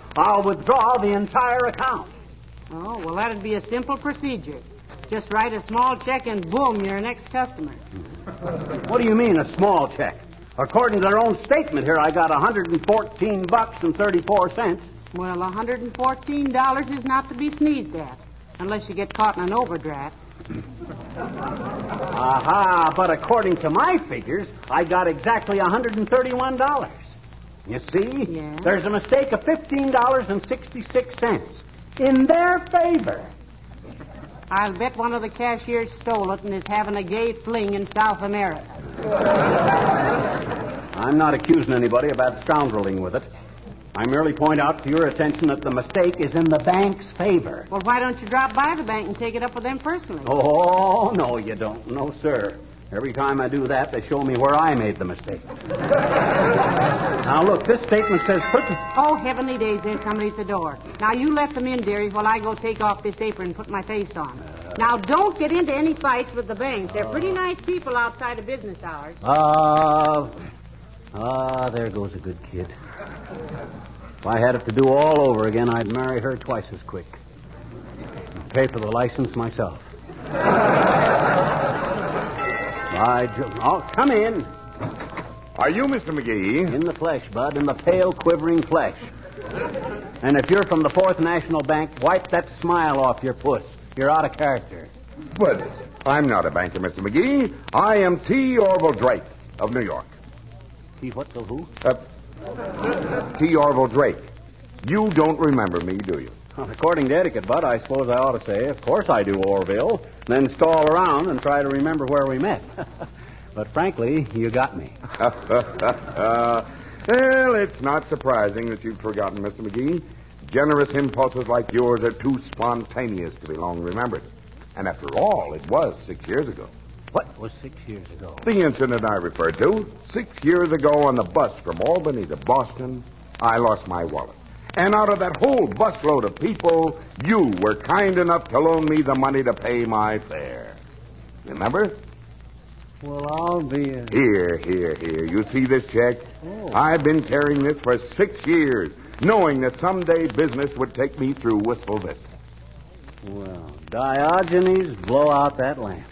I'll withdraw the entire account. Oh, well, that'd be a simple procedure. Just write a small check and boom, you're an ex-customer. What do you mean, a small check? According to their own statement here, I got $114.34. Well, $114 is not to be sneezed at, unless you get caught in an overdraft. Aha, but according to my figures, I got exactly $131. You see? Yeah. There's a mistake of $15.66 in their favor. I'll bet one of the cashiers stole it and is having a gay fling in South America. I'm not accusing anybody about scoundreling with it. I merely point out to your attention that the mistake is in the bank's favor. Well, why don't you drop by the bank and take it up with them personally? Oh, no, you don't. No, sir. Every time I do that, they show me where I made the mistake. Now, look, this statement says... Oh, heavenly days, there's somebody at the door. Now, you let them in, dearie, while I go take off this apron and put my face on. Now, don't get into any fights with the bank. They're pretty nice people outside of business hours. There goes a good kid. If I had it to do all over again, I'd marry her twice as quick. And pay for the license myself. Oh, come in. Are you Mr. McGee? In the flesh, Bud, in the pale, quivering flesh. And if you're from the Fourth National Bank, wipe that smile off your puss. You're out of character. But I'm not a banker, Mr. McGee. I am T. Orville Drake of New York. T. what the who? T. Orville Drake. You don't remember me, do you? Well, according to etiquette, Bud, I suppose I ought to say, of course I do, Orville, then stall around and try to remember where we met. But frankly, you got me. Well, it's not surprising that you've forgotten, Mr. McGee. Generous impulses like yours are too spontaneous to be long remembered. And after all, it was 6 years ago. What was 6 years ago? The incident I referred to. 6 years ago on the bus from Albany to Boston, I lost my wallet. And out of that whole busload of people, you were kind enough to loan me the money to pay my fare. Remember? Well, I'll be... Here. You see this check? Oh. I've been carrying this for 6 years, knowing that someday business would take me through Wistful Vista. Well, Diogenes, blow out that lamp.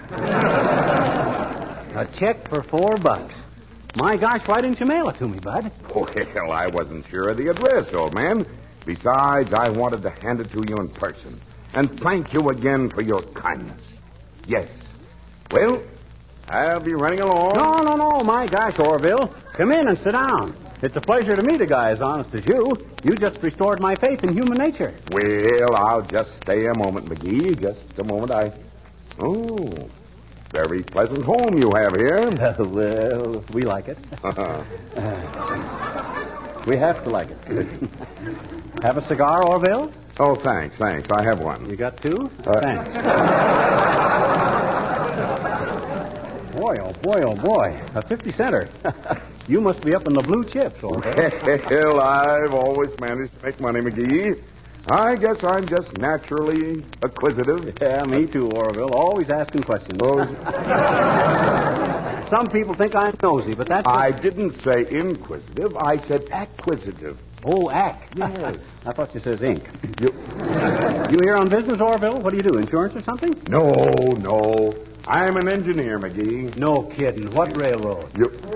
A check for $4. My gosh, why didn't you mail it to me, Bud? Well, I wasn't sure of the address, old man. Besides, I wanted to hand it to you in person. And thank you again for your kindness. Yes. Well, I'll be running along. No, my gosh, Orville. Come in and sit down. It's a pleasure to meet a guy as honest as you. You just restored my faith in human nature. Well, I'll just stay a moment, McGee. Just a moment. Oh, very pleasant home you have here. Well, we like it. We have to like it. Have a cigar, Orville? Oh, thanks. I have one. You got two? Thanks. Boy, oh boy. A 50-center. You must be up in the blue chips, Orville. Well, I've always managed to make money, McGee. I guess I'm just naturally acquisitive. Yeah, me too, Orville. Always asking questions. Some people think I'm nosy, but that's... I didn't say inquisitive. I said acquisitive. Oh, ack. Yes. I thought you said ink. You here on business, Orville? What do you do, insurance or something? No. I'm an engineer, McGee. No kidding. What railroad?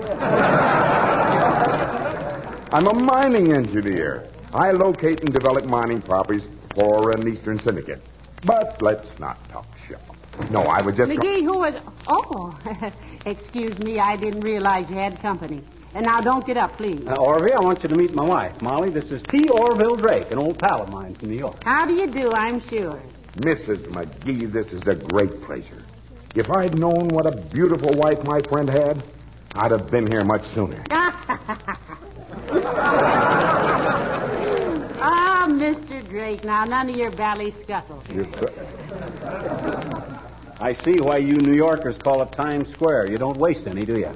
I'm a mining engineer. I locate and develop mining properties for an Eastern syndicate. But let's not talk shop. No, I would just... McGee, who is... Oh, excuse me, I didn't realize you had company. And now don't get up, please. Orville, I want you to meet my wife, Molly. This is T. Orville Drake, an old pal of mine from New York. How do you do, I'm sure. Mrs. McGee, this is a great pleasure. If I'd known what a beautiful wife my friend had, I'd have been here much sooner. Mr. Drake, now, none of your bally scuffle. I see why you New Yorkers call it Times Square. You don't waste any, do you?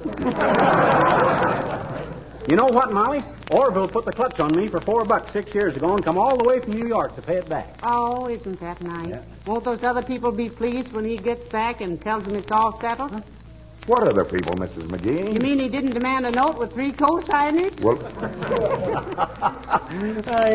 You know what, Molly? Orville put the clutch on me for $4 6 years ago and come all the way from New York to pay it back. Oh, isn't that nice? Yeah. Won't those other people be pleased when he gets back and tells them it's all settled? Huh? What other people, Mrs. McGee? You mean he didn't demand a note with 3 co-signers? Well...